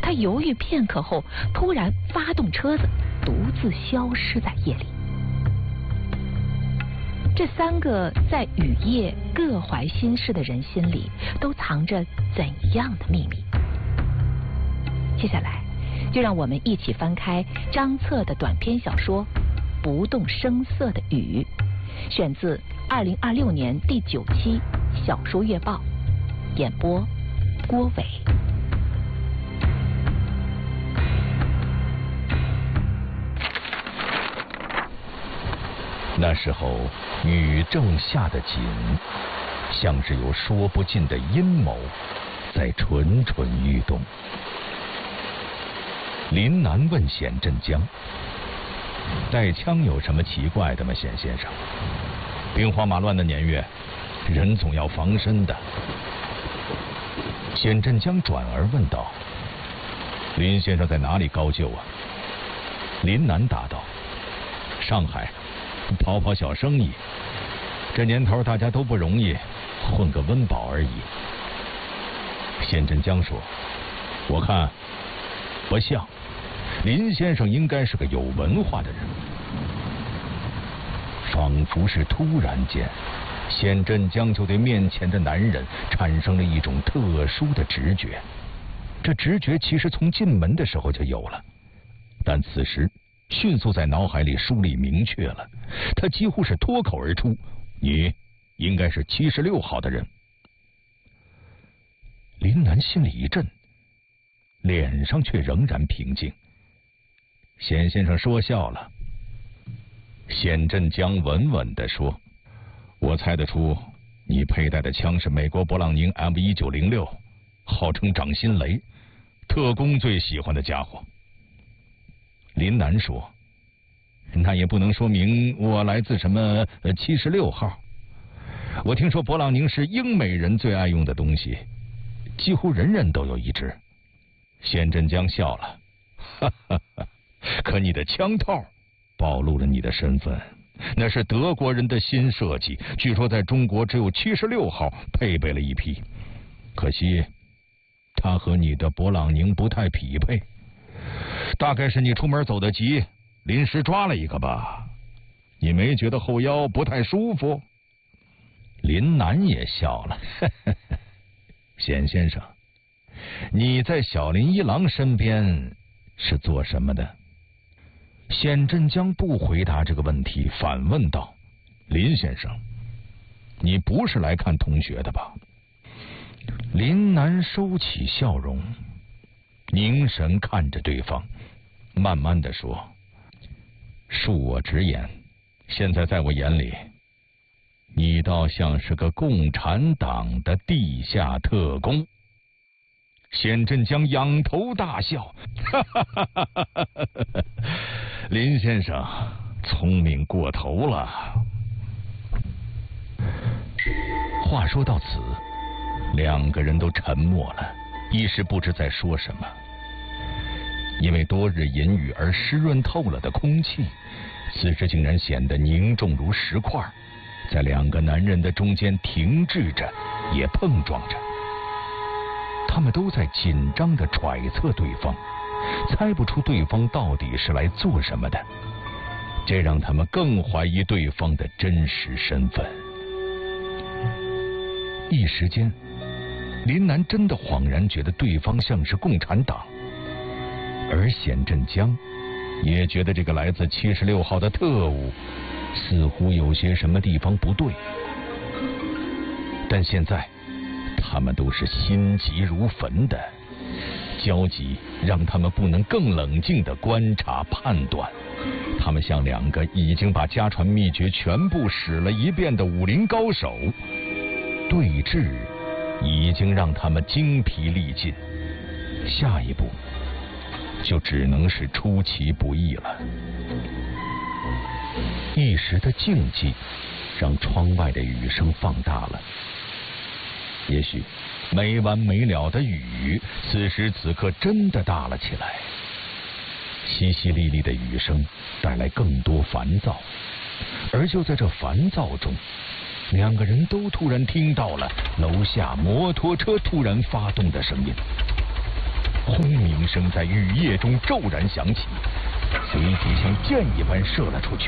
他犹豫片刻后，突然发动车子，独自消失在夜里。这3个在雨夜各怀心事的人心里，都藏着怎样的秘密？接下来，就让我们一起翻开张策的短篇小说《不动声色的雨》，选自2026年第9期《小说月报》，演播郭伟。 那时候雨正下得紧，像是有说不尽的阴谋在蠢蠢欲动。林南问显振江：“带枪有什么奇怪的吗，显先生？兵荒马乱的年月，人总要防身的。”显振江转而问道：“林先生在哪里高就啊？”林南答道：“上海。跑跑小生意，这年头大家都不容易，混个温饱而已。”显振江说：“我看不像，林先生应该是个有文化的人。”仿佛是突然间，显振江就对面前的男人产生了一种特殊的直觉。这直觉其实从进门的时候就有了，但此时迅速在脑海里梳理明确了，他几乎是脱口而出：“你应该是76号的人。”林南心里一震，脸上却仍然平静。显先生说笑了。显振江稳稳地说：“我猜得出你佩戴的枪是美国勃朗宁 M1906，号称掌心雷，特工最喜欢的家伙。”林南说：“那也不能说明我来自什么76号。我听说勃朗宁是英美人最爱用的东西，几乎人人都有一支。”显振江笑了：“哈哈哈！可你的枪套暴露了你的身份，那是德国人的新设计，据说在中国只有76号配备了一批，可惜它和你的勃朗宁不太匹配。大概是你出门走得急，临时抓了一个吧？你没觉得后腰不太舒服？”林南也笑了：“显先生，你在小林一郎身边是做什么的？”显振江不回答这个问题，反问道：“林先生，你不是来看同学的吧？”林南收起笑容，凝神看着对方，慢慢地说：“恕我直言，现在在我眼里，你倒像是个共产党的地下特工。”显振江仰头大笑：“哈哈哈哈哈哈！林先生聪明过头了。”话说到此，两个人都沉默了，一时不知在说什么。因为多日阴雨而湿润透了的空气，此时竟然显得凝重如石块，在两个男人的中间停滞着，也碰撞着。他们都在紧张地揣测对方，猜不出对方到底是来做什么的，这让他们更怀疑对方的真实身份。一时间，林南真的恍然觉得对方像是共产党，而显振江也觉得这个来自76号的特务似乎有些什么地方不对。但现在他们都是心急如焚的，焦急让他们不能更冷静地观察判断。他们像两个已经把家传秘诀全部使了一遍的武林高手，对峙已经让他们精疲力尽，下一步就只能是出其不意了。一时的静寂让窗外的雨声放大了，也许没完没了的雨此时此刻真的大了起来。淅淅沥沥的雨声带来更多烦躁，而就在这烦躁中，两个人都突然听到了楼下摩托车突然发动的声音。 轰鸣声在雨夜中骤然响起，随即像箭一般射了出去。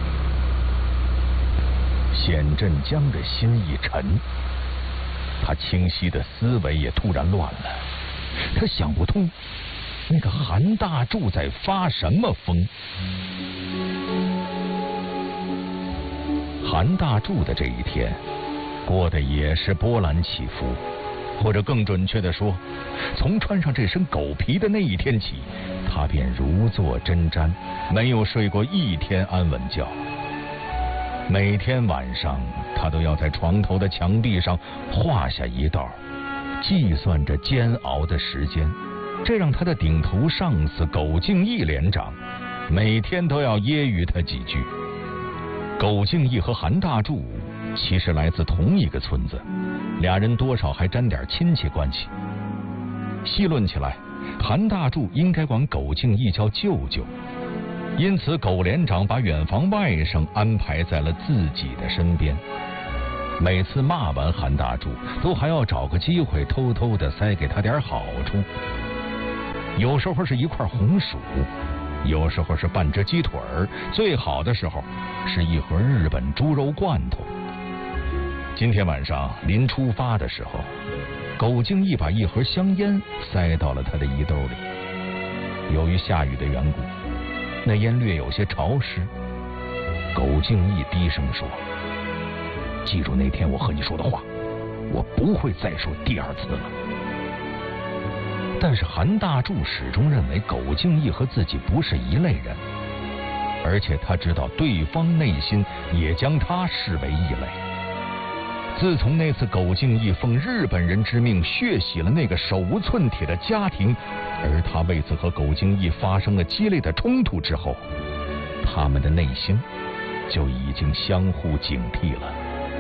显振江的心一沉，他清晰的思维也突然乱了。他想不通，那个韩大柱在发什么疯？韩大柱的这一天过得也是波澜起伏，或者更准确的说，从穿上这身狗皮的那一天起，他便如坐针毡，没有睡过一天安稳觉。每天晚上，他都要在床头的墙壁上画下一道，计算着煎熬的时间。这让他的顶头上司苟敬义连长每天都要揶揄他几句。苟敬义和韩大柱其实来自同一个村子，俩人多少还沾点亲戚关系。细论起来，韩大柱应该管苟敬义叫舅舅，因此苟连长把远房外甥安排在了自己的身边。每次骂完韩大柱，都还要找个机会偷偷的塞给他点好处。有时候是一块红薯，有时候是半只鸡腿儿，最好的时候是一盒日本猪肉罐头。今天晚上临出发的时候，苟敬义把一盒香烟塞到了他的衣兜里。由于下雨的缘故，那烟略有些潮湿。苟敬义低声说：“记住那天我和你说的话，我不会再说第二次了。”但是韩大柱始终认为苟敬义和自己不是一类人，而且他知道对方内心也将他视为异类。自从那次苟敬义奉日本人之命血洗了那个手无寸铁的家庭，而他为此和苟敬义发生了激烈的冲突之后，他们的内心就已经相互警惕了。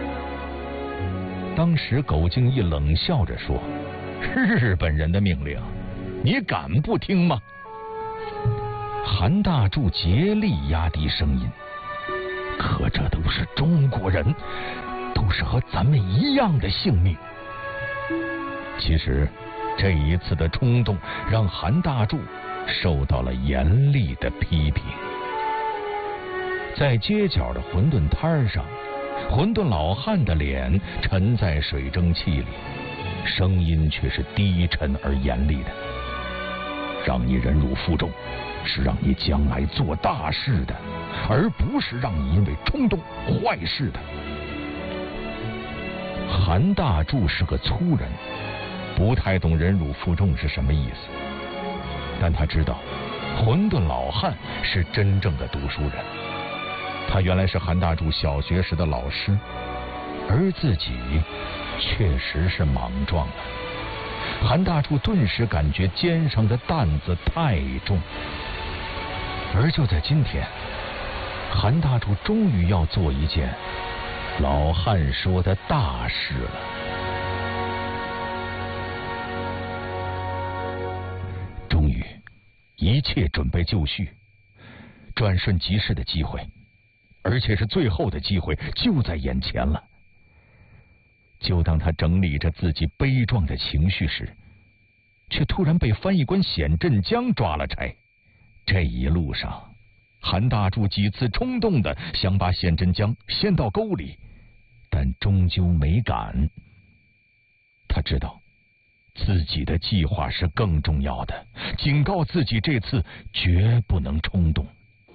当时苟敬义冷笑着说：“日本人的命令，你敢不听吗？”韩大柱竭力压低声音：“可这都是中国人，都是和咱们一样的性命。”其实这一次的冲动让韩大柱受到了严厉的批评。在街角的馄饨摊上，馄饨老汉的脸沉在水蒸气里，声音却是低沉而严厉的：“让你忍辱负重，是让你将来做大事的，而不是让你因为冲动坏事的。”韩大柱是个粗人，不太懂忍辱负重是什么意思，但他知道馄饨老汉是真正的读书人。他原来是韩大柱小学时的老师，而自己确实是莽撞了。韩大柱顿时感觉肩上的担子太重。而就在今天，韩大柱终于要做一件老汉说的大事了。终于，一切准备就绪，转瞬即逝的机会，而且是最后的机会，就在眼前了。就当他整理着自己悲壮的情绪时，却突然被翻译官显振江抓了差。这一路上，韩大柱几次冲动的想把显振江掀到沟里，但终究没敢。他知道自己的计划是更重要的，警告自己这次绝不能冲动。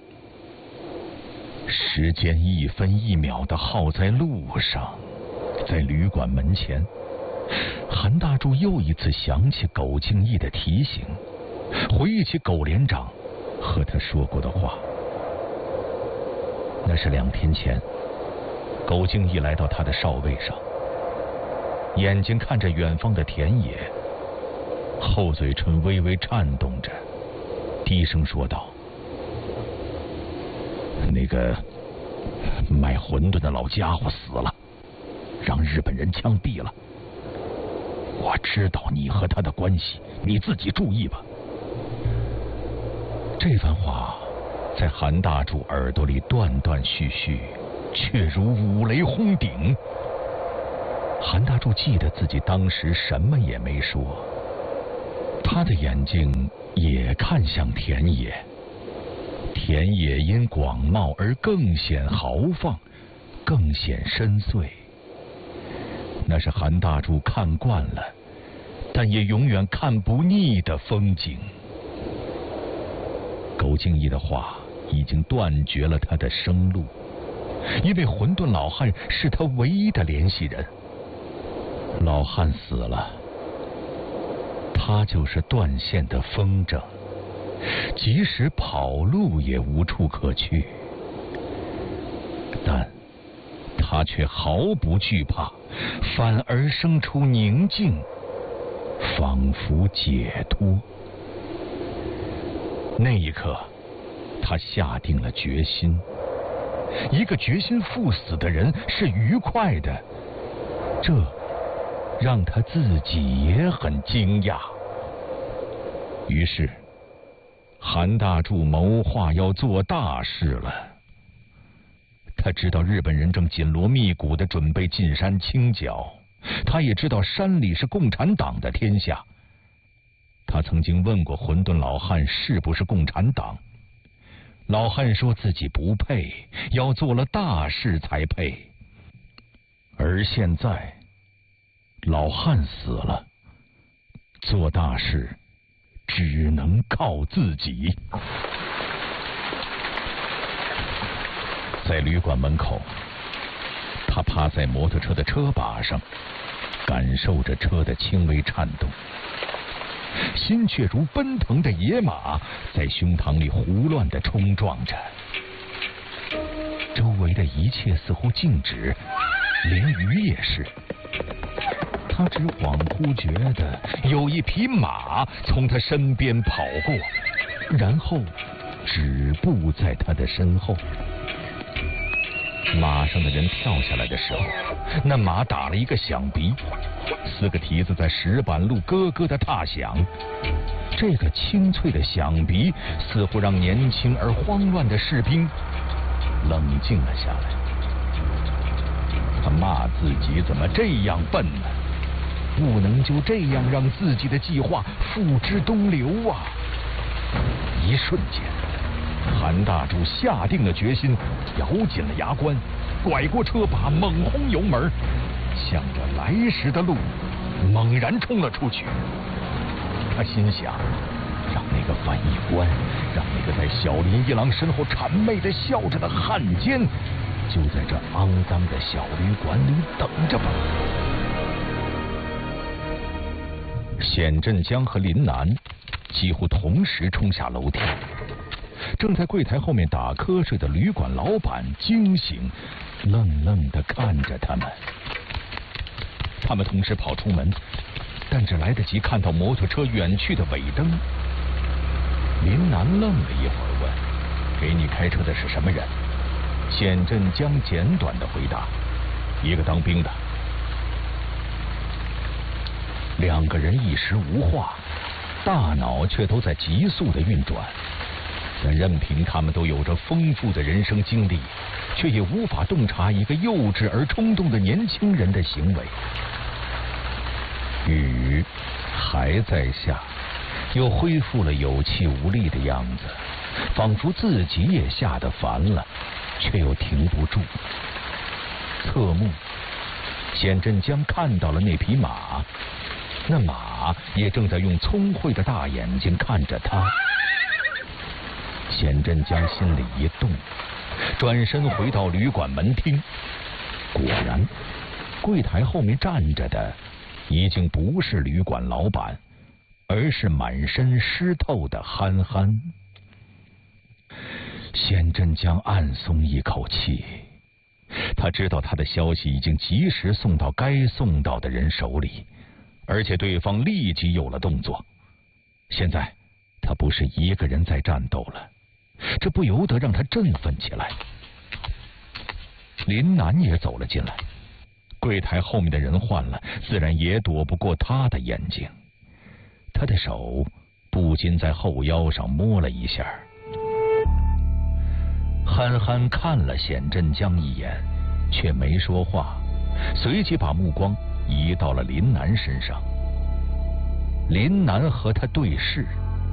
时间一分一秒的耗在路上，在旅馆门前，韩大柱又一次想起苟敬义的提醒，回忆起苟连长和他说过的话。那是2天前，苟敬义来到他的哨位上，眼睛看着远方的田野，厚嘴唇微微颤动着，低声说道：“那个卖馄饨的老家伙死了，让日本人枪毙了。我知道你和他的关系，你自己注意吧。”这番话在韩大柱耳朵里断断续续，却如五雷轰顶。韩大柱记得自己当时什么也没说， 他的眼睛也看向田野，田野因广袤而更显豪放，更显深邃。那是韩大柱看惯了，但也永远看不腻的风景。苟敬义的话已经断绝了他的生路，因为混沌老汉是他唯一的联系人。老汉死了，他就是断线的风筝，即使跑路也无处可去。但他却毫不惧怕，反而生出宁静，仿佛解脱。那一刻，他下定了决心。一个决心赴死的人是愉快的，这让他自己也很惊讶。于是，韩大柱谋划要做大事了。他知道日本人正紧锣密鼓地准备进山清剿，他也知道山里是共产党的天下。他曾经问过混沌老汉是不是共产党，老汉说自己不配，要做了大事才配。而现在，老汉死了，做大事只能靠自己。在旅馆门口，他趴在摩托车的车把上，感受着车的轻微颤动，心却如奔腾的野马，在胸膛里胡乱地冲撞着。周围的一切似乎静止，连鱼也是。他只恍惚觉得有一匹马从他身边跑过，然后止步在他的身后。马上的人跳下来的时候，那马打了一个响鼻，4个蹄子在石板路咯咯的踏响。这个清脆的响鼻似乎让年轻而慌乱的士兵冷静了下来。他骂自己怎么这样笨呢？不能就这样让自己的计划付之东流啊！一瞬间，韩大柱下定了决心，咬紧了牙关，拐过车把，猛轰油门，向着来时的路猛然冲了出去。他心想，让那个翻译官，让那个在小林一郎身后谄媚地笑着的汉奸，就在这肮脏的小旅馆里等着吧。显振江和林南几乎同时冲下楼梯，正在柜台后面打瞌睡的旅馆老板惊醒，愣愣地看着他们。他们同时跑出门，但只来得及看到摩托车远去的尾灯。林南愣了一会儿，问：“给你开车的是什么人？”显振江简短地回答：“一个当兵的。”2个人一时无话，大脑却都在急速的运转。但任凭他们都有着丰富的人生经历，却也无法洞察一个幼稚而冲动的年轻人的行为。雨还在下，又恢复了有气无力的样子，仿佛自己也吓得烦了，却又停不住。侧目，显振江看到了那匹马，那马也正在用聪慧的大眼睛看着他。显振江心里一动，转身回到旅馆门厅。果然，柜台后面站着的已经不是旅馆老板，而是满身湿透的憨憨。显振江暗松一口气，他知道他的消息已经及时送到该送到的人手里，而且对方立即有了动作。现在他不是一个人在战斗了，这不由得让他振奋起来。林南也走了进来，柜台后面的人换了，自然也躲不过他的眼睛。他的手不禁在后腰上摸了一下。憨憨看了显振江一眼，却没说话，随即把目光移到了林南身上。 林南和他对视，